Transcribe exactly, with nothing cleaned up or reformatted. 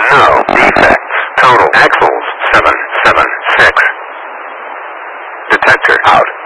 No defects. Total axles seven seven six. Detector out.